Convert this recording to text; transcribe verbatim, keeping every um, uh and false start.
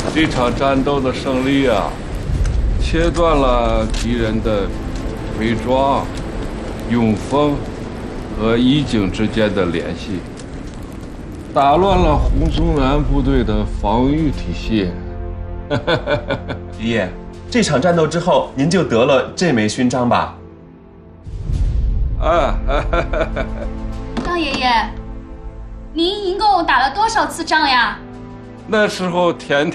这场战斗的胜利啊，切断了敌人的伪装、永丰和义警之间的联系，打乱了红松原部队的防御体系。 爷爷，这场战斗之后，您就得了这枚勋章吧？ 啊， 张爷爷，您一共打了多少次仗呀？ 那时候天天